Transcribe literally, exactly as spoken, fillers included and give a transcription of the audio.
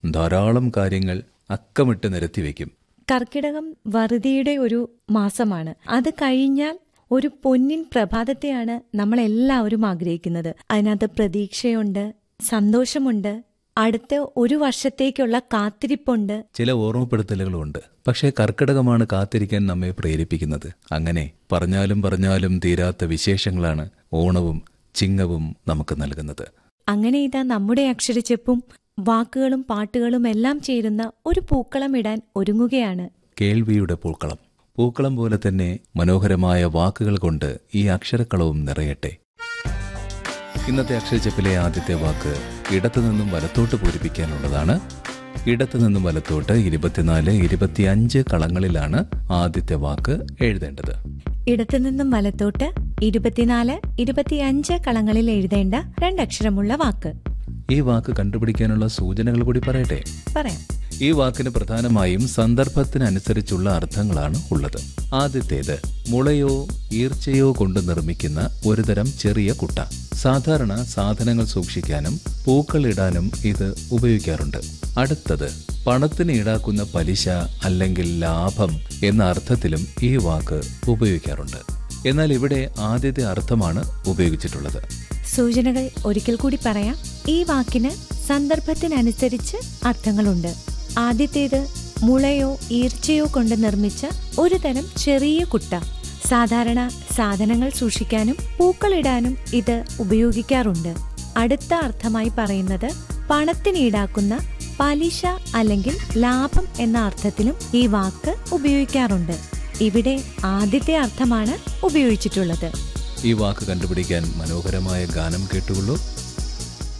ധാരാളം കാര്യങ്ങൾ അക്കമിട്ട് നിരത്തിവെക്കും. കർക്കിടകം വറുതിയുടെ ഒരു മാസമാണ്. അത് കഴിഞ്ഞാൽ ഒരു പൊന്നിൻ പ്രഭാതത്തെയാണ് നമ്മളെല്ലാവരും ആഗ്രഹിക്കുന്നത്. അതിനകത്ത് പ്രതീക്ഷയുണ്ട്, സന്തോഷമുണ്ട്, അടുത്ത ഒരു വർഷത്തേക്കുള്ള കാത്തിരിപ്പുണ്ട്, ചില ഓർമ്മപ്പെടുത്തലുകളുണ്ട്. പക്ഷേ കർക്കിടകമാണ് കാത്തിരിക്കാൻ നമ്മെ പ്രേരിപ്പിക്കുന്നത്. അങ്ങനെ പറഞ്ഞാലും പറഞ്ഞാലും തീരാത്ത വിശേഷങ്ങളാണ് ഓണവും ചിങ്ങവും നമുക്ക് നൽകുന്നത്. അങ്ങനെ ഇതാ നമ്മുടെ അക്ഷരച്ചെപ്പും വാക്കുകളും പാട്ടുകളും എല്ലാം ചേരുന്ന ഒരു പൂക്കളം ഇടാൻ ഒരുങ്ങുകയാണ്. കേൾവിയുടെ പൂക്കളം. പൂക്കളം പോലെ തന്നെ മനോഹരമായ വാക്കുകൾ കൊണ്ട് ഈ അക്ഷരക്കളവും നിറയട്ടെ. ഇന്നത്തെ അക്ഷരച്ചെപ്പിലെ ആദ്യത്തെ വാക്ക് ഇടത്തുനിന്നും വലത്തോട്ട് പൂരിപ്പിക്കാനുള്ളതാണ്. ഇടത്തുനിന്നും വലത്തോട്ട് ഇരുപത്തിനാല് ഇരുപത്തിയഞ്ച് കളങ്ങളിലാണ് ആദ്യത്തെ വാക്ക് എഴുതേണ്ടത്. ഇടത്തുനിന്നും വലത്തോട്ട് ഇരുപത്തിനാല് ഇരുപത്തിയഞ്ച് കളങ്ങളിൽ എഴുതേണ്ട രണ്ടക്ഷരമുള്ള വാക്ക്. ഈ വാക്ക് കണ്ടുപിടിക്കാനുള്ള സൂചനകൾ കൂടി പറയട്ടെ. പറയാം. ഈ വാക്കിന് പ്രധാനമായും സന്ദർഭത്തിനനുസരിച്ചുള്ള അർത്ഥങ്ങളാണ് ഉള്ളത്. ആദ്യത്തേത് മുളയോ ഈർച്ചയോ കൊണ്ട് നിർമ്മിക്കുന്ന ഒരുതരം ചെറിയ കുട്ട. സാധാരണ സാധനങ്ങൾ സൂക്ഷിക്കാനും പൂക്കൾ ഇടാനും ഇത് ഉപയോഗിക്കാറുണ്ട്. അടുത്തത് പണത്തിന് ഈടാക്കുന്ന പലിശ അല്ലെങ്കിൽ ലാഭം എന്ന അർത്ഥത്തിലും ഈ വാക്ക് ഉപയോഗിക്കാറുണ്ട്. എന്നാൽ ഇവിടെ ആദ്യത്തെ അർത്ഥമാണ് ഉപയോഗിച്ചിട്ടുള്ളത്. സൂചനകൾ ഒരിക്കൽ കൂടി പറയാം. ഈ വാക്കിന് സന്ദർഭത്തിനനുസരിച്ച് അർത്ഥങ്ങളുണ്ട്. ആദ്യത്തേത് മുളയോ ഈർച്ചയോ കൊണ്ട് നിർമ്മിച്ച ഒരു തരം ചെറിയ കുട്ട. സാധാരണ സാധനങ്ങൾ സൂക്ഷിക്കാനും പൂക്കളിടാനും ഇത് ഉപയോഗിക്കാറുണ്ട്. അടുത്ത അർത്ഥമായി പറയുന്നത് പണത്തിന് ഈടാക്കുന്ന പലിശ അല്ലെങ്കിൽ ലാഭം എന്ന അർത്ഥത്തിലും ഈ വാക്ക് ഉപയോഗിക്കാറുണ്ട്. ഇവിടെ ആദ്യത്തെ അർത്ഥമാണ് ഉപയോഗിച്ചിട്ടുള്ളത്. ഈ വാക്ക് കണ്ടുപിടിക്കാൻ മനോഹരമായ ഗാനം കേട്ടുകൊള്ളൂ.